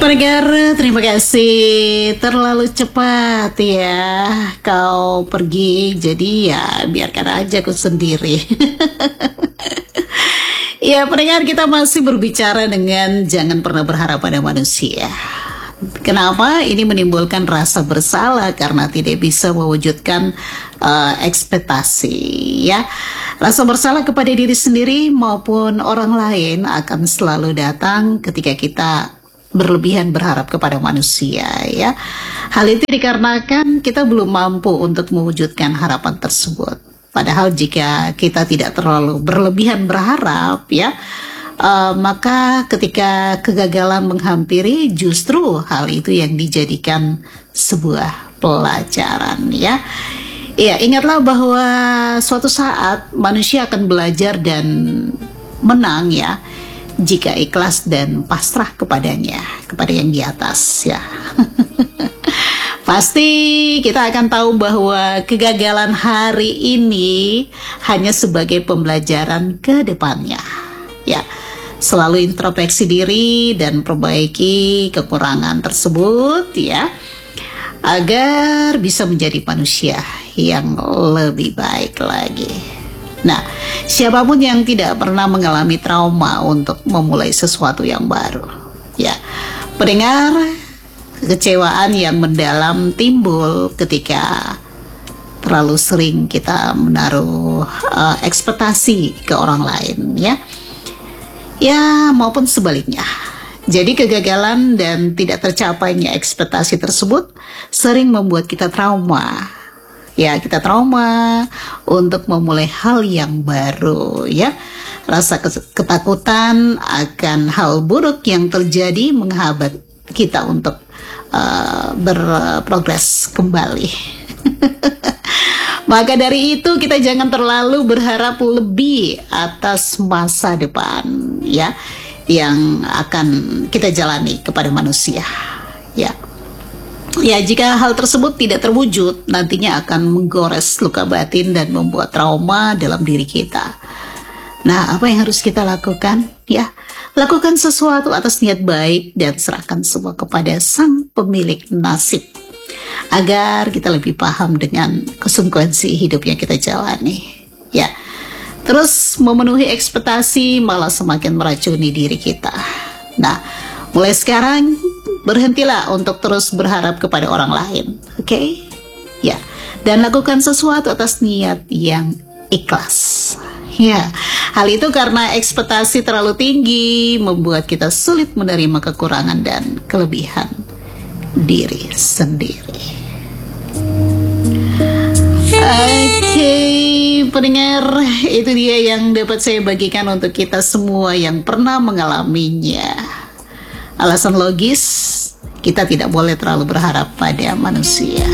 Pendengar, terima kasih. Terlalu cepat ya kau pergi, jadi ya biarkan aja aku sendiri. Ya, pendengar, kita masih berbicara dengan jangan pernah berharap pada manusia. Kenapa? Ini menimbulkan rasa bersalah karena tidak bisa mewujudkan ekspektasi, ya. Rasa bersalah kepada diri sendiri maupun orang lain akan selalu datang ketika kita berlebihan berharap kepada manusia, ya. Hal itu dikarenakan kita belum mampu untuk mewujudkan harapan tersebut. Padahal jika kita tidak terlalu berlebihan berharap, ya, maka ketika kegagalan menghampiri, justru hal itu yang dijadikan sebuah pelajaran, ya. Ya, ingatlah bahwa suatu saat manusia akan belajar dan menang, ya, jika ikhlas dan pasrah kepadanya, kepada yang di atas, ya. Pasti kita akan tahu bahwa kegagalan hari ini hanya sebagai pembelajaran ke depannya, ya. Selalu introspeksi diri dan perbaiki kekurangan tersebut, ya, agar bisa menjadi manusia yang lebih baik lagi. Nah, siapapun yang tidak pernah mengalami trauma untuk memulai sesuatu yang baru, ya, pendengar, kekecewaan yang mendalam timbul ketika terlalu sering kita menaruh ekspektasi ke orang lain, ya, maupun sebaliknya. Jadi kegagalan dan tidak tercapainya ekspektasi tersebut sering membuat kita trauma. Ya, kita trauma untuk memulai hal yang baru, ya. Rasa ketakutan akan hal buruk yang terjadi menghambat kita untuk berprogres kembali. Maka dari itu kita jangan terlalu berharap lebih atas masa depan, ya, yang akan kita jalani kepada manusia, ya. Ya, jika hal tersebut tidak terwujud, nantinya akan menggores luka batin dan membuat trauma dalam diri kita. Nah, apa yang harus kita lakukan? Ya, lakukan sesuatu atas niat baik dan serahkan semua kepada sang pemilik nasib, agar kita lebih paham dengan konsekuensi hidup yang kita jalani, ya. Terus memenuhi ekspektasi malah semakin meracuni diri kita. Nah, mulai sekarang berhentilah untuk terus berharap kepada orang lain, oke? Ya, dan lakukan sesuatu atas niat yang ikhlas. Ya, hal itu karena ekspektasi terlalu tinggi membuat kita sulit menerima kekurangan dan kelebihan diri sendiri. Oke, pendengar, itu dia yang dapat saya bagikan untuk kita semua yang pernah mengalaminya. Alasan logis, kita tidak boleh terlalu berharap pada manusia.